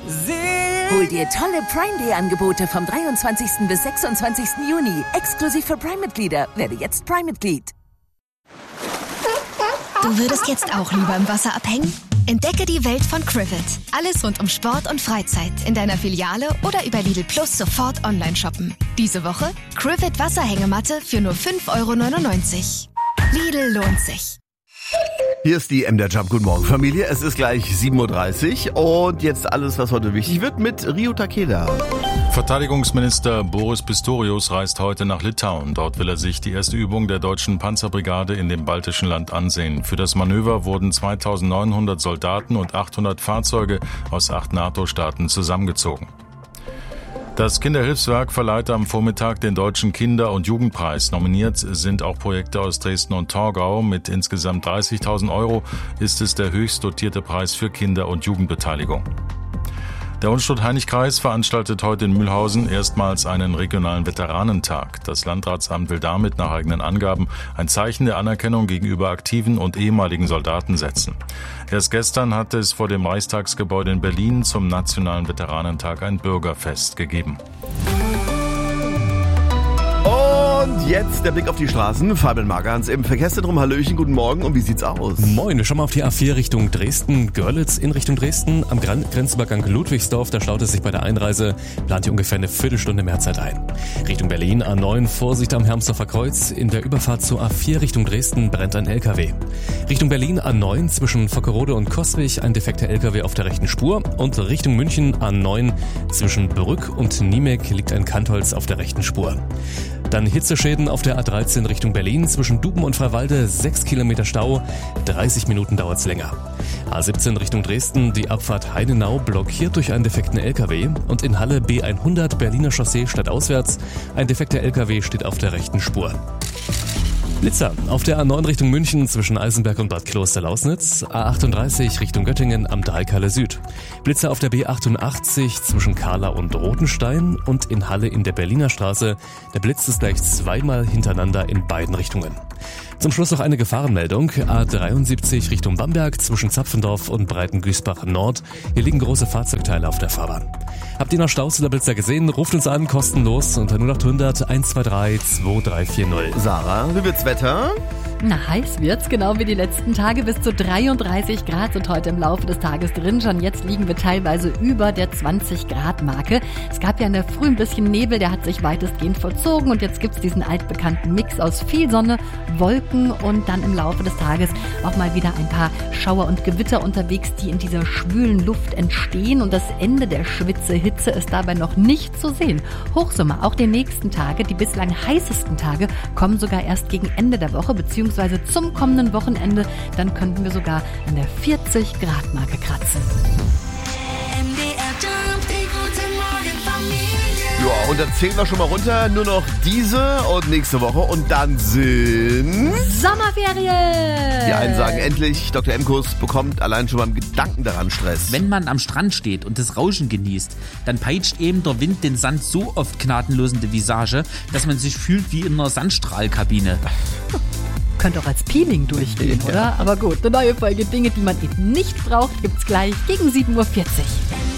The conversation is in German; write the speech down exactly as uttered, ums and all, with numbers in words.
Hol dir tolle Prime-Day-Angebote vom dreiundzwanzigsten bis sechsundzwanzigsten Juni. Exklusiv für Prime-Mitglieder. Werde jetzt Prime-Mitglied. Du würdest jetzt auch lieber im Wasser abhängen? Entdecke die Welt von Crivet. Alles rund um Sport und Freizeit in deiner Filiale oder über Lidl Plus sofort online shoppen. Diese Woche Crivet Wasserhängematte für nur fünf Euro neunundneunzig. Lidl lohnt sich. Hier ist die M D R Jump. Guten Morgen, Familie. Es ist gleich sieben Uhr dreißig und jetzt alles, was heute wichtig wird mit Rio Takeda. Verteidigungsminister Boris Pistorius reist heute nach Litauen. Dort will er sich die erste Übung der deutschen Panzerbrigade in dem baltischen Land ansehen. Für das Manöver wurden zweitausendneunhundert Soldaten und achthundert Fahrzeuge aus acht NATO-Staaten zusammengezogen. Das Kinderhilfswerk verleiht am Vormittag den Deutschen Kinder- und Jugendpreis. Nominiert sind auch Projekte aus Dresden und Torgau. Mit insgesamt dreißigtausend Euro ist es der höchst dotierte Preis für Kinder- und Jugendbeteiligung. Der Unstrut-Heinig-Kreis veranstaltet heute in Mühlhausen erstmals einen regionalen Veteranentag. Das Landratsamt will damit nach eigenen Angaben ein Zeichen der Anerkennung gegenüber aktiven und ehemaligen Soldaten setzen. Erst gestern hatte es vor dem Reichstagsgebäude in Berlin zum Nationalen Veteranentag ein Bürgerfest gegeben. Und jetzt der Blick auf die Straßen. Fabian Margans im Verkehrszentrum. Hallöchen, guten Morgen. Und wie sieht's aus? Moin, wir schauen mal auf die A vier Richtung Dresden. Görlitz in Richtung Dresden. Am Grenzübergang Ludwigsdorf, da staut es sich bei der Einreise. Plant hier ungefähr eine Viertelstunde mehr Zeit ein. Richtung Berlin A neun, Vorsicht am Hermsdorfer Kreuz. In der Überfahrt zur A vier Richtung Dresden brennt ein L K W. Richtung Berlin A neun zwischen Vockerode und Coswig ein defekter L K W auf der rechten Spur. Und Richtung München A neun zwischen Brück und Niemek liegt ein Kantholz auf der rechten Spur. Dann Hitzeschäden auf der A dreizehn Richtung Berlin. Zwischen Duben und Freiwalde sechs Kilometer Stau. dreißig Minuten dauert's länger. A siebzehn Richtung Dresden. Die Abfahrt Heidenau blockiert durch einen defekten L K W. Und in Halle B hundert Berliner Chaussee stadtauswärts. Ein defekter L K W steht auf der rechten Spur. Blitzer auf der A neun Richtung München zwischen Eisenberg und Bad Kloster-Lausnitz, A achtunddreißig Richtung Göttingen am Dreikalle Süd. Blitzer auf der B achtundachtzig zwischen Kahla und Rotenstein und in Halle in der Berliner Straße. Der Blitz ist gleich zweimal hintereinander in beiden Richtungen. Zum Schluss noch eine Gefahrenmeldung. A dreiundsiebzig Richtung Bamberg zwischen Zapfendorf und Breitengüßbach Nord. Hier liegen große Fahrzeugteile auf der Fahrbahn. Habt ihr noch Staus oder Blitzer gesehen? Ruft uns an, kostenlos unter null acht hundert eins zwei drei zwei drei vier null. Sarah, wie wird's Wetter? Na, heiß wird's, genau wie die letzten Tage. Bis zu dreiunddreißig Grad sind heute im Laufe des Tages drin. Schon jetzt liegen wir teilweise über der zwanzig Grad Marke. Es gab ja in der Früh ein bisschen Nebel, der hat sich weitestgehend vollzogen. Und jetzt gibt's diesen altbekannten Mix aus viel Sonne, Wolken und dann im Laufe des Tages auch mal wieder ein paar Schauer und Gewitter unterwegs, die in dieser schwülen Luft entstehen. Und das Ende der Schwitzehitze ist dabei noch nicht zu sehen. Hochsommer, auch die nächsten Tage, die bislang heißesten Tage, kommen sogar erst gegen Ende der Woche, beziehungsweise zum kommenden Wochenende. Dann könnten wir sogar an der vierzig Grad Marke kratzen. Ja, und dann zählen wir schon mal runter. Nur noch diese und nächste Woche. Und dann sind Sommerferien! Die einen sagen endlich, Doktor Emkus bekommt allein schon beim Gedanken daran Stress. Wenn man am Strand steht und das Rauschen genießt, dann peitscht eben der Wind den Sand so oft gnadenlos in die Visage, dass man sich fühlt wie in einer Sandstrahlkabine. Könnte auch als Peeling durchgehen, oder? Aber gut, eine neue Folge Dinge, die man eben nicht braucht, gibt's gleich gegen sieben Uhr vierzig.